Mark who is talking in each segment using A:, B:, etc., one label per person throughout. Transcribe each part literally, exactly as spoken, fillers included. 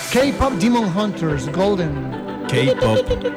A: K-Pop Demon Hunters, Golden.
B: K-Pop.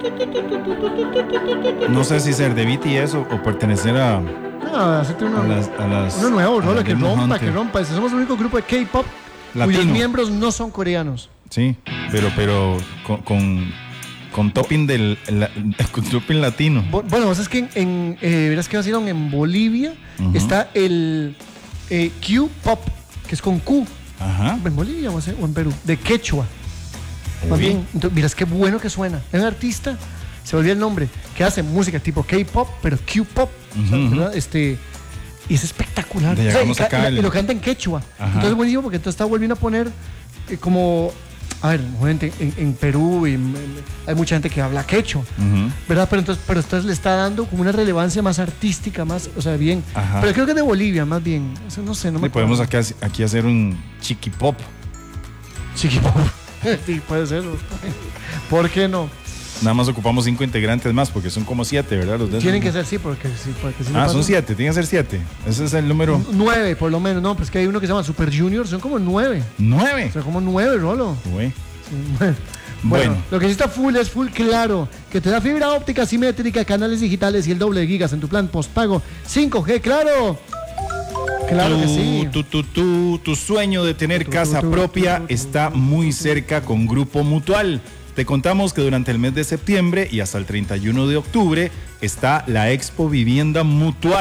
B: No sé si ser de B T S o, o pertenecer a,
A: No, hacerte uno,
B: a las, a las,
A: uno nuevo,
B: a
A: Rolo,
B: las
A: que
B: Demon
A: rompa,
B: Hunter.
A: que rompa. Somos el único grupo de K-Pop cuyos
B: Latino.
A: miembros no son coreanos.
B: Sí, pero, pero con, con, con topping del la, con topping latino.
A: Bo- Bueno, vos es que en, en eh, verás que nacieron en Bolivia,
B: Ujú.
A: está el eh, Q-Pop, que es con Q,
B: Ajá.
A: en Bolivia o sea, o en Perú, de quechua. Más
B: Uy.
A: bien, entonces, miras qué bueno que suena. Es un artista, se volvió el nombre, que hace música tipo K-Pop, pero Q-Pop, o sea,
B: Ujú, ujú.
A: ¿verdad? Este, y es espectacular.
B: Le
A: O sea, y,
B: llegamos
A: ca-
B: acá
A: y la-
B: el-
A: y lo canta en quechua.
B: Ajá.
A: Entonces es buenísimo porque entonces está volviendo a poner eh, como, a ver, gente en, en Perú y en- en- hay mucha gente que habla quechua,
B: Ujú.
A: ¿verdad? Pero entonces, pero entonces le está dando como una relevancia más artística, más, o sea, bien.
B: Ajá.
A: Pero creo que es de Bolivia, más bien. O sea, no sé, no me
B: Y podemos
A: acuerdo.
B: aquí, aquí hacer un chiqui pop.
A: Chiquipop. Sí, puede ser. ¿Por qué no?
B: Nada más ocupamos cinco integrantes más porque son como siete, ¿verdad? Los de
A: Tienen que
B: esos.
A: ser, sí, porque sí, porque si no
B: Ah,
A: pasa-
B: son siete, tienen que ser siete. Ese es el número
A: Nueve, por lo menos, no, pues que hay uno que se llama Super Junior, son como nueve.
B: nueve.
A: Son como nueve, Rolo.
B: Güey.
A: Sí, bueno. Bueno,
B: Bueno.
A: lo que sí está full es full claro, que te da fibra óptica simétrica, canales digitales y el doble de gigas en tu plan postpago cinco G, claro. Claro que
B: Tu-
A: sí.
B: Tu, tu, tu, tu sueño de tener
A: Tu,
B: casa
A: tu, tu,
B: propia
A: tu, tu,
B: está muy cerca con Grupo Mutual. Te contamos que durante el mes de septiembre y hasta el treinta y uno de octubre está la Expo Vivienda Mutual.